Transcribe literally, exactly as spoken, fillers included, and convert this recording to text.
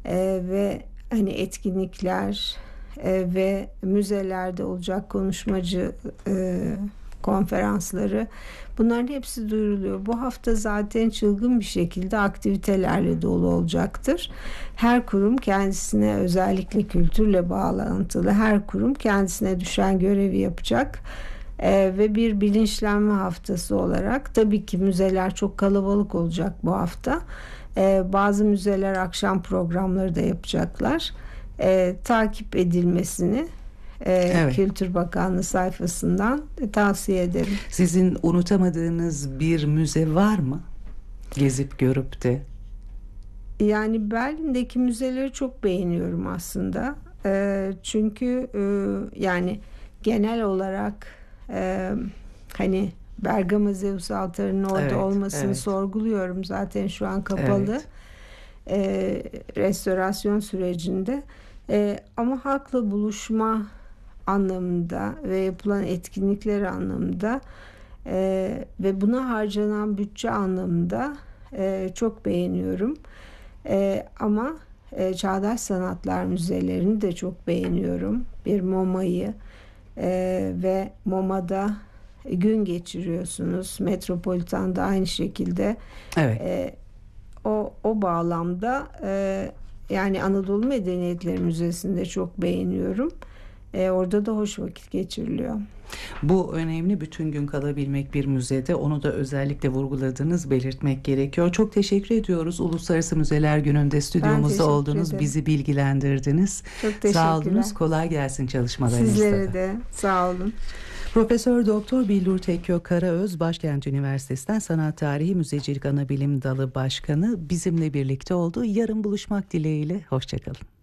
e, ve hani etkinlikler e, ve müzelerde olacak konuşmacı e, konferansları, bunların hepsi duyuruluyor. Bu hafta zaten çılgın bir şekilde aktivitelerle dolu olacaktır. Her kurum kendisine, özellikle kültürle bağlantılı her kurum kendisine düşen görevi yapacak. Ee, ve bir bilinçlenme haftası olarak tabii ki müzeler çok kalabalık olacak bu hafta. Ee, bazı müzeler akşam programları da yapacaklar. Ee, takip edilmesini e, Evet. Kültür Bakanlığı sayfasından e, tavsiye ederim. Sizin unutamadığınız bir müze var mı? Gezip görüp de. Yani Berlin'deki müzeleri çok beğeniyorum aslında. Ee, çünkü e, yani genel olarak e, hani Bergama Zeus altarının orada Evet, olmasını evet. sorguluyorum. Zaten şu an kapalı. Evet. Ee, restorasyon sürecinde. Ee, ama halkla buluşma anlamında ve yapılan etkinlikler anlamında e, ve buna harcanan bütçe anlamında e, çok beğeniyorum. E, ama e, Çağdaş Sanatlar Müzelerini de çok beğeniyorum. Bir MoMA'yı e, ve MoMA'da gün geçiriyorsunuz. Metropolitan'da aynı şekilde. Evet. E, o, o bağlamda e, yani Anadolu Medeniyetleri Müzesi'nde çok beğeniyorum. E, orada da hoş vakit geçiriliyor. Bu önemli, bütün gün kalabilmek bir müzede, onu da özellikle vurguladığınız, belirtmek gerekiyor. Çok teşekkür ediyoruz. Uluslararası Müzeler Günü'nde stüdyomuzda oldunuz, ederim. bizi bilgilendirdiniz. Çok teşekkürler. Sağ olunuz, kolay gelsin çalışmalarınızda. Sizlere de sağ olun. Profesör Doktor Billur Tekgök Karaöz, Başkent Üniversitesi'nden Sanat Tarihi Müzecilik Anabilim Dalı Başkanı bizimle birlikte oldu. Yarın buluşmak dileğiyle, hoşça kalın.